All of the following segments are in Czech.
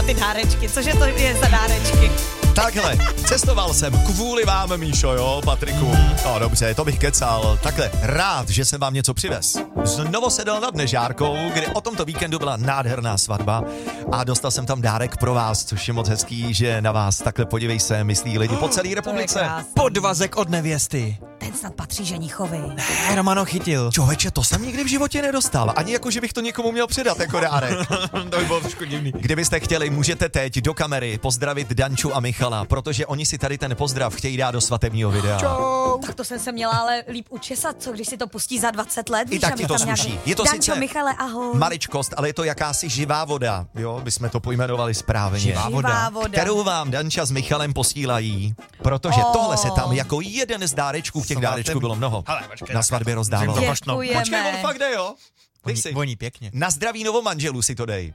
ty dárečky. Cože to je za dárečky? Takhle, cestoval jsem kvůli vám, Míšo, jo, Patriku. No dobře, to bych kecal. Takhle, rád, že jsem vám něco přivez. Znovu sedl nad Nežárkou, kde o tomto víkendu byla nádherná svatba a dostal jsem tam dárek pro vás, což je moc hezký, že na vás takhle podívej se, myslí lidi po celé republice. Podvazek od nevěsty. Ten snad patří ženichovi. Ne, Romano chytil. Čověče, to jsem nikdy v životě nedostal. Ani jako, že bych to někomu měl předat jako dárek. To by bylo trošku divný. Kdybyste chtěli, můžete teď do kamery pozdravit Danču a Michala, protože oni si tady ten pozdrav chtějí dát do svatebního videa. Čau. Tak to jsem se měla ale líp učesat, co když si to pustí za 20 let. I víš, tak aby ti to tam nějak- sluší. Je to Dančo, sice Michale, ahoj. maličkost, ale je to jakási živá voda, jo, bychom to pojmenovali správně. Živá voda. Kterou vám Danča s Michalem posílají, protože tohle se tam jako jeden z dárečků, těch dárečků bylo mnoho, Hele, počkej, na svatbě rozdávalo. Děkujeme. Počkej, on fakt jde, jo? Dej si. Voní pěkně. Na zdraví novomanželů si to dej.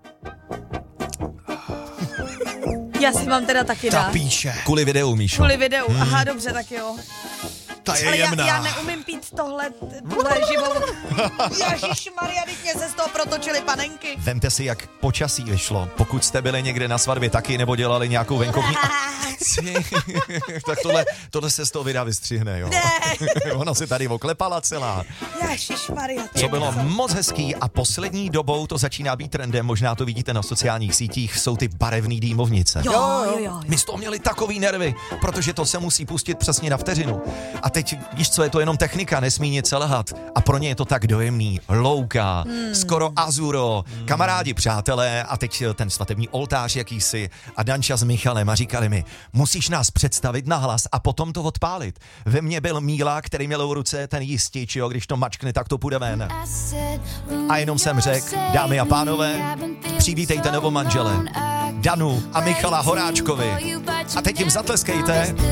Já si mám teda taky Ta dát. píše. Kvůli videu, Míšo. Kvůli videu. Aha, dobře, tak jo. Ta je Ale jemná. já neumím pít tuhle živou. Ježišmarja, teď mě se z toho protočily panenky. Vemte si, jak počasí vyšlo. Pokud jste byli někde na svatbě taky, nebo dělali nějakou venkovní akci, tak tohle se z toho videa vystřihne, jo. Ne. Ona se tady oklepala celá. Ježišmarja. Co bylo moc hezký a poslední dobou to začíná být trendem, možná to vidíte na sociálních sítích, jsou ty barevný dýmovnice. Jo. My z toho měli takový nervy, protože to se musí pustit přesně na vteřinu. A teď, víš co, je to jenom technika, nesmí nic selhat. A pro ně je to tak dojemný. Louka, skoro azuro, kamarádi, přátelé a teď ten svatební oltář jakýsi a Danča s Michalem a říkali mi, musíš nás představit nahlas a potom to odpálit. Ve mně byl Míla, který měl v ruce ten jistič, jo, když to mačkne, tak to půjde ven. A jenom jsem řekl, dámy a pánové, přivítejte novomanžele, Danu a Michala Horáčkovi. A teď jim zatleskejte.